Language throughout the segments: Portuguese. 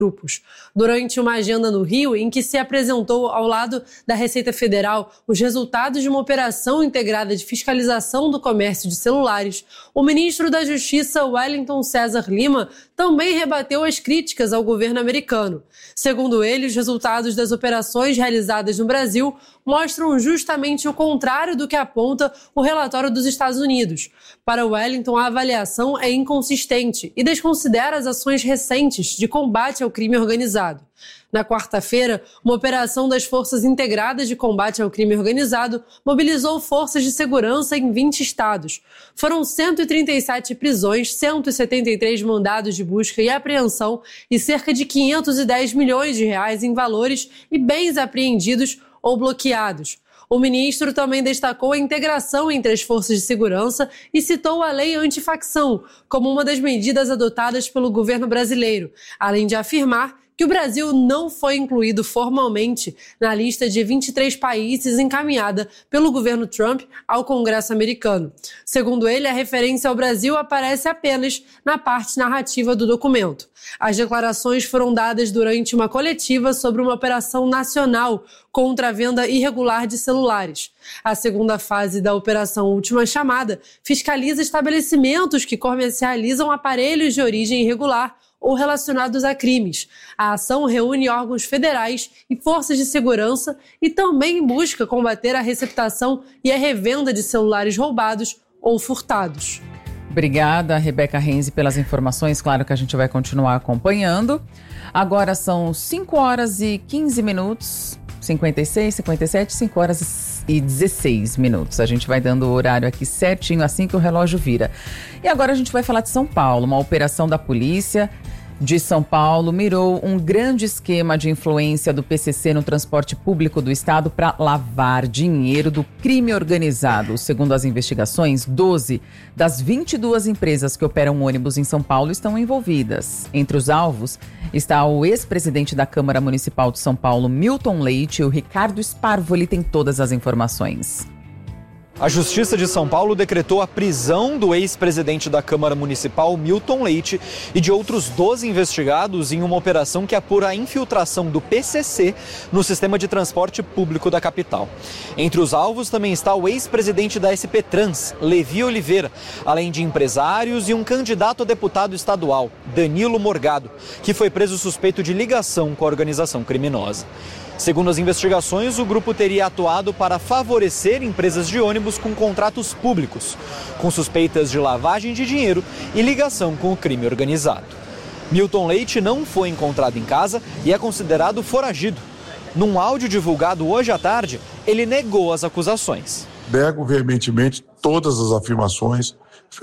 grupos. Durante uma agenda no Rio, em que se apresentou ao lado da Receita Federal os resultados de uma operação integrada de fiscalização do comércio de celulares, o ministro da Justiça, Wellington César Lima, também rebateu as críticas ao governo americano. Segundo ele, os resultados das operações realizadas no Brasil mostram justamente o contrário do que aponta o relatório dos Estados Unidos. Para Wellington, a avaliação é inconsistente e desconsidera as ações recentes de combate ao crime organizado. Na quarta-feira, uma operação das Forças Integradas de Combate ao Crime Organizado mobilizou forças de segurança em 20 estados. Foram 137 prisões, 173 mandados de busca e apreensão e cerca de 510 milhões de reais em valores e bens apreendidos ou bloqueados. O ministro também destacou a integração entre as forças de segurança e citou a lei antifacção como uma das medidas adotadas pelo governo brasileiro, além de afirmar que o Brasil não foi incluído formalmente na lista de 23 países encaminhada pelo governo Trump ao Congresso americano. Segundo ele, a referência ao Brasil aparece apenas na parte narrativa do documento. As declarações foram dadas durante uma coletiva sobre uma operação nacional contra a venda irregular de celulares. A segunda fase da Operação Última Chamada fiscaliza estabelecimentos que comercializam aparelhos de origem irregular ou relacionados a crimes. A ação reúne órgãos federais e forças de segurança e também busca combater a receptação e a revenda de celulares roubados ou furtados. Obrigada, Rebeca Renzi, pelas informações. Claro que a gente vai continuar acompanhando. Agora são 5 horas e 15 minutos, 56, 57, 5 horas e 16 minutos. A gente vai dando o horário aqui certinho, assim que o relógio vira. E agora a gente vai falar de São Paulo. Uma operação da polícia de São Paulo mirou um grande esquema de influência do PCC no transporte público do estado para lavar dinheiro do crime organizado. Segundo as investigações, 12 das 22 empresas que operam ônibus em São Paulo estão envolvidas. Entre os alvos está o ex-presidente da Câmara Municipal de São Paulo, Milton Leite. O Ricardo Sparvoli tem todas as informações. A Justiça de São Paulo decretou a prisão do ex-presidente da Câmara Municipal, Milton Leite, e de outros 12 investigados em uma operação que apura a infiltração do PCC no sistema de transporte público da capital. Entre os alvos também está o ex-presidente da SP Trans, Levi Oliveira, além de empresários e um candidato a deputado estadual, Danilo Morgado, que foi preso suspeito de ligação com a organização criminosa. Segundo as investigações, o grupo teria atuado para favorecer empresas de ônibus com contratos públicos, com suspeitas de lavagem de dinheiro e ligação com o crime organizado. Milton Leite não foi encontrado em casa e é considerado foragido. Num áudio divulgado hoje à tarde, ele negou as acusações. Nego veementemente todas as afirmações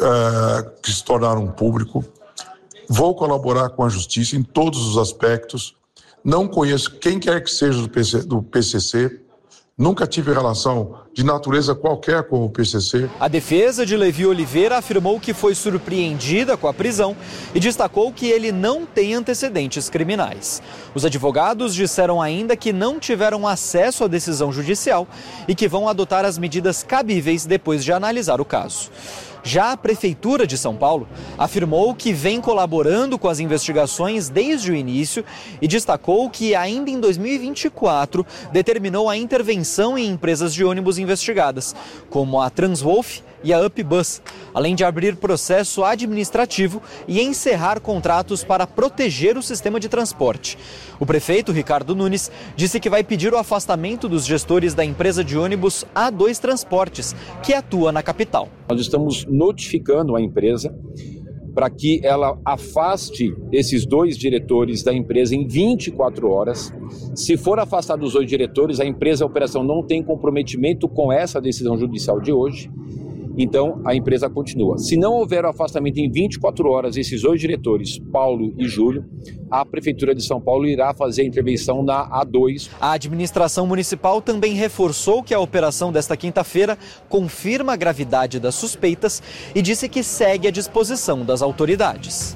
que se tornaram público. Vou colaborar com a justiça em todos os aspectos. Não conheço quem quer que seja do PCC, nunca tive relação de natureza qualquer com o PCC. A defesa de Levi Oliveira afirmou que foi surpreendida com a prisão e destacou que ele não tem antecedentes criminais. Os advogados disseram ainda que não tiveram acesso à decisão judicial e que vão adotar as medidas cabíveis depois de analisar o caso. Já a Prefeitura de São Paulo afirmou que vem colaborando com as investigações desde o início e destacou que ainda em 2024 determinou a intervenção em empresas de ônibus investigadas, como a Transwolf e a UpBus, além de abrir processo administrativo e encerrar contratos para proteger o sistema de transporte. O prefeito Ricardo Nunes disse que vai pedir o afastamento dos gestores da empresa de ônibus A2 Transportes, que atua na capital. Nós estamos notificando a empresa para que ela afaste esses 2 diretores da empresa em 24 horas. Se for afastado os 2 diretores, a operação não tem comprometimento com essa decisão judicial de hoje. Então, a empresa continua. Se não houver o afastamento em 24 horas, esses 2 diretores, Paulo e Júlio, a Prefeitura de São Paulo irá fazer a intervenção na A2. A administração municipal também reforçou que a operação desta quinta-feira confirma a gravidade das suspeitas e disse que segue à disposição das autoridades.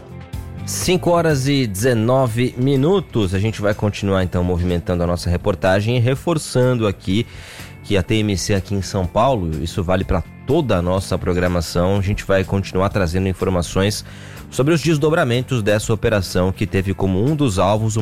5 horas e 19 minutos. A gente vai continuar, então, movimentando a nossa reportagem e reforçando aqui que a TMC aqui em São Paulo, isso vale para toda a nossa programação. A gente vai continuar trazendo informações sobre os desdobramentos dessa operação que teve como um dos alvos o